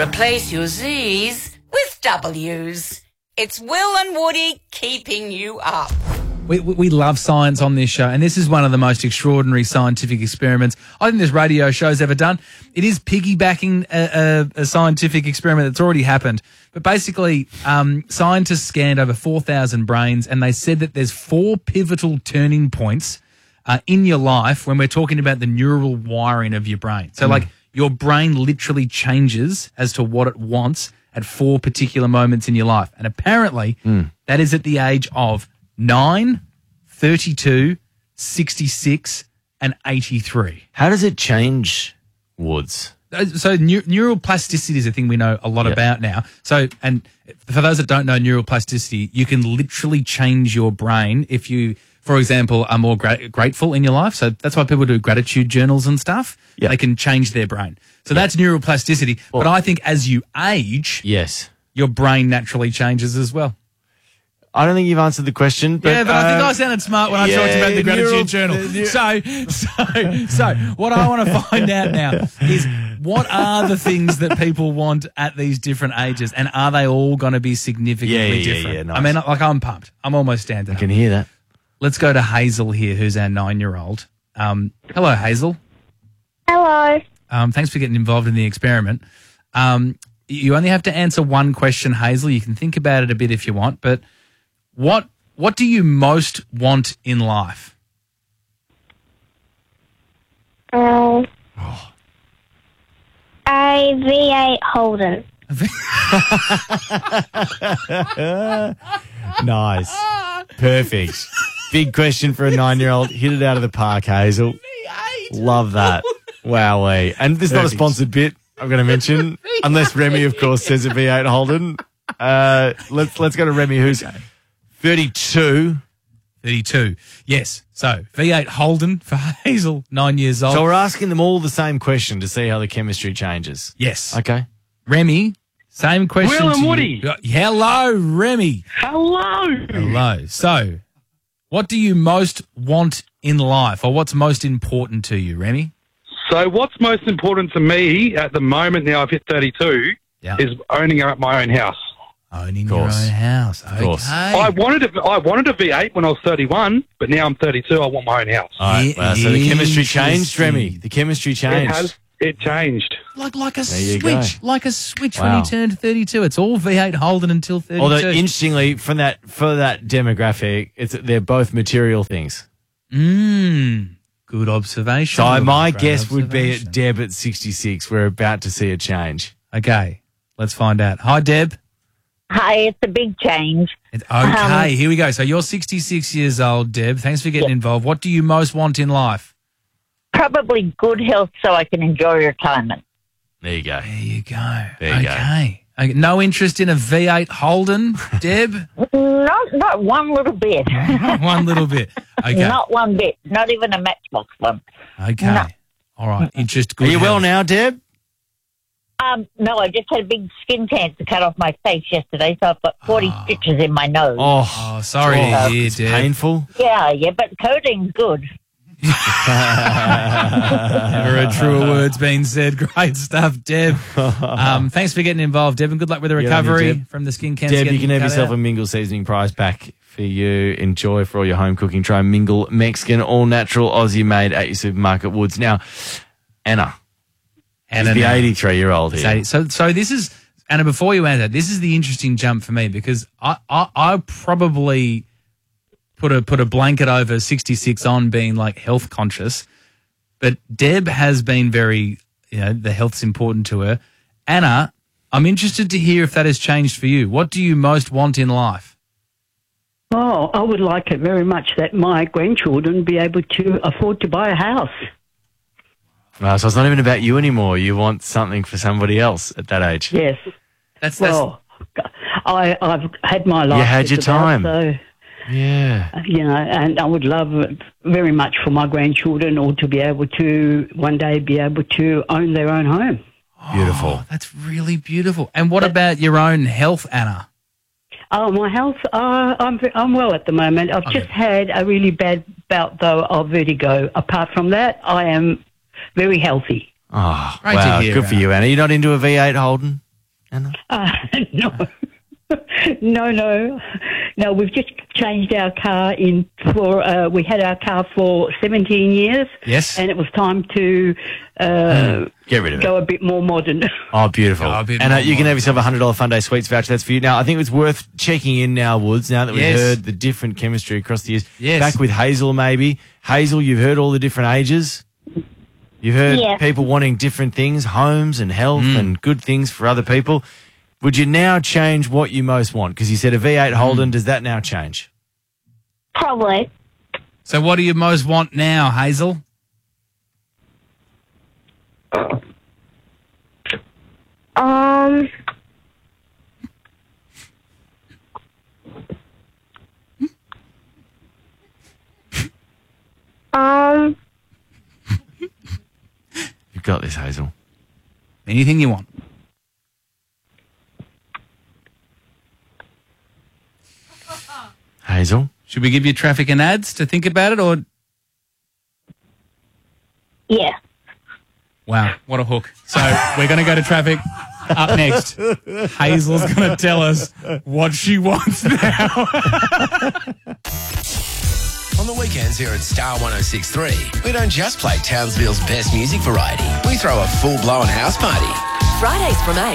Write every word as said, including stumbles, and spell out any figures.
Replace your Z's with W's. It's Will and Woody keeping you up. We, we love science on this show, and this is one of the most extraordinary scientific experiments I think this radio show's ever done. It is piggybacking a, a, a scientific experiment that's already happened. But basically, um, scientists scanned over four thousand brains, and they said that there's four pivotal turning points uh, in your life when we're talking about the neural wiring of your brain. So, mm. like, your brain literally changes as to what it wants at four particular moments in your life. And apparently, mm. that is at the age of nine, thirty-two, sixty-six, and eighty-three. How does it change, Woods? So neu- neural plasticity is a thing we know a lot yep. about now. So, and for those that don't know neural plasticity, you can literally change your brain if you, for example, are more gra- grateful in your life. So that's why people do gratitude journals and stuff. Yep. They can change their brain. So yep. that's neural plasticity. Well, but I think as you age, yes, your brain naturally changes as well. I don't think you've answered the question. But, yeah, but uh, I think I sounded smart when yeah, I talked about the gratitude neural, journal. Uh, so, so, so, what I want to find out now is what are the things that people want at these different ages, and are they all going to be significantly yeah, yeah, different? Yeah, yeah, nice. I mean, like, I'm pumped. I'm almost standing I up. can hear that. Let's go to Hazel here, who's our nine-year-old. Um, hello, Hazel. Hello. Um, thanks for getting involved in the experiment. Um, you only have to answer one question, Hazel. You can think about it a bit if you want, but What what do you most want in life? Um, oh. A V eight Holden. Nice. Perfect. Big question for a nine-year-old. Hit it out of the park, Hazel. V eight. Love that. Wowee. And this is not a sponsored bit, I'm going to mention, unless Remy, of course, says a V eight Holden. Uh, let's, let's go to Remy, who's thirty-two. thirty-two. Yes. So, V eight Holden for Hazel, nine years old. So we're asking them all the same question to see how the chemistry changes. Yes. Okay. Remy, same question. Will and to Woody. You. Hello, Remy. Hello. Hello. So, what do you most want in life, or what's most important to you, Remy? So what's most important to me at the moment now I've hit thirty-two yeah. is owning my own house. Owning your own house. Of course. Okay. I wanted a, I wanted a V eight when I was thirty-one, but now I'm thirty-two. I want my own house. All right. Wow, so the chemistry changed, Remy. The chemistry changed. It has. It changed. Like like a there switch. Like a switch wow. when he turned thirty-two. It's all V eight Holden until thirty-two. Although, interestingly, from that, for that demographic, it's they're both material things. Mm. Good observation. So Good my guess would be at Deb at sixty-six. We're about to see a change. Okay. Let's find out. Hi, Deb. Hi, it's a big change. It's, okay, um, here we go. So you're sixty-six years old, Deb. Thanks for getting yeah. involved. What do you most want in life? Probably good health so I can enjoy retirement. There you go. There you go. There you okay. go. Okay. No interest in a V eight Holden, Deb? Not, not one little bit. One little bit. Okay. Not one bit. Not even a Matchbox one. Okay. No. All right. Interest. Good Are you health. well now, Deb? Um, no, I just had a big skin cancer cut off my face yesterday, so I've got forty oh. stitches in my nose. Oh, oh sorry oh, to hear, it's Deb. Painful? Yeah, yeah, but codeine's good. Never a truer words being said. Great stuff, Deb. Um, thanks for getting involved, Deb, and good luck with the recovery you, from the skin cancer. Deb, you can have yourself out. a Mingle seasoning prize pack for you. Enjoy for all your home cooking. Try Mingle Mexican, all natural, Aussie made at your supermarket Woods. Now, Anna. Anna, the eighty-three-year-old here. So, so this is, Anna, before you answer, this is the interesting jump for me because I, I, I probably put a put a blanket over sixty-six on being like health conscious, but Deb has been very, you know, the health's important to her. Anna, I'm interested to hear if that has changed for you. What do you most want in life? Oh, I would like it very much that my grandchildren be able to afford to buy a house. Wow, so it's not even about you anymore. You want something for somebody else at that age. Yes. That's, that's well, I, I've had my life. You had your time. About, so, yeah. You know, and I would love it very much for my grandchildren or to be able to one day be able to own their own home. Beautiful. Oh, that's really beautiful. And what but, about your own health, Anna? Oh, my health, uh, I'm I'm well at the moment. I've okay. just had a really bad bout, though, of vertigo. Apart from that, I am very healthy. Oh, Great wow. to hear, Good for you, Anna. You're not into a V eight Holden? Anna? Uh, no. No, no, no. We've just changed our car in for. Uh, we had our car for seventeen years. Yes. and it was time to uh, Mm, get rid of go it. a bit more modern. Oh, beautiful. Oh, a bit and uh, more you can modern. have yourself a one hundred dollars Fun Day Sweets voucher. That's for you. Now, I think it's worth checking in now, Woods, now that we've Yes. heard the different chemistry across the years. Yes. Back with Hazel, maybe. Hazel, you've heard all the different ages. You've heard Yeah. people wanting different things, homes and health Mm. and good things for other people. Would you now change what you most want? Because you said a V eight Holden. Mm. Does that now change? Probably. So what do you most want now, Hazel? Um. Um. You've got this, Hazel. Anything you want. Hazel? Should we give you traffic and ads to think about it, or Yeah. wow, what a hook! So we're going to go to traffic. Up next, Hazel's going to tell us what she wants now. On the weekends here at Star one oh six point three, we don't just play Townsville's best music variety. We throw a full-blown house party. Fridays from eight.